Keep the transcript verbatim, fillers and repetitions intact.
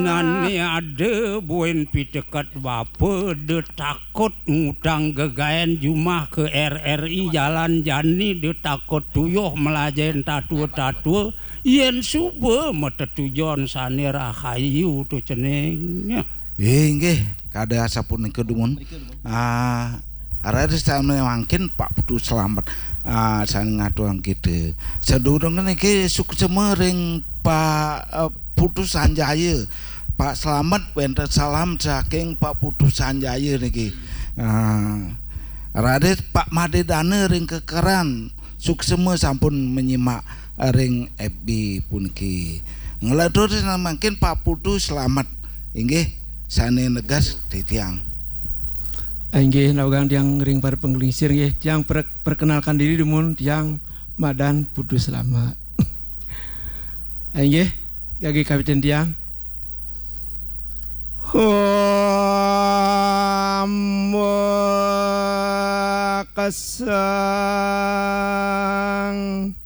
Nani ada buen pitekat bapa de takut ngutang gegayan jumah ke R R I Jalan Jani de takut tuyuh melajen tatua-tatua yen suba mata tujuan sane rahayu tu cenengnya. Eh nggih kada sapunika dumun. Ah arep sampe mangkin Pak Putu selamat. Ah san ngadoang kitu. Sedurunge niki suksema ring Pak uh, Putu Sanjaya. Pak Slamet wenten salam saking Pak Putu Sanjaya niki. Ah Radet Pak Madedane ring kekeran suksema sampun menyimak ring F B puniki. Ngelatur mangkin Pak Putu selamat. Inggih sane negas titiang. Inggih nawagang tiang ring para penglingsir nggih tiang per, perkenalkan diri dumun tiang Madan Putu Selamat. Inggih gagi kapiten tiang. Hamba kesang